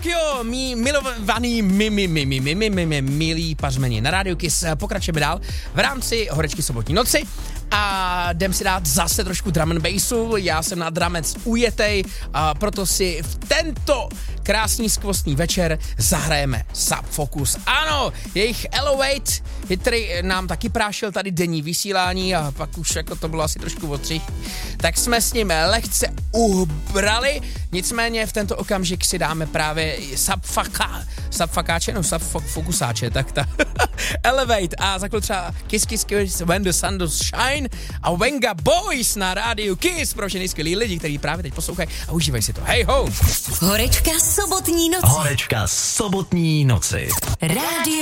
jo, mý milovaný, milí pařmeni. Na Rádiu Kiss pokračujeme dál v rámci Horečky sobotní noci a jdem si dát zase trošku drum and bassu. Já jsem na dramec ujetej, a proto si v tento krásný skvostný večer zahrajeme Sub Focus. Ano, jejich Elevate, který nám taky prášil tady denní vysílání a pak už jako to bylo asi trošku odstřih, tak jsme s ním lehce ubrali, nicméně v tento okamžik si dáme právě Subfocusáče, tak ta Elevate a za chvíli třeba Kiss Kiss Kiss When the Sun Does Shine a Venga Boys na Rádiu Kiss pro všechny skvělý lidi, kteří právě teď poslouchají a užívají si to. Hej ho! Horečka sobotní noci. Horečka sobotní noci. Rádio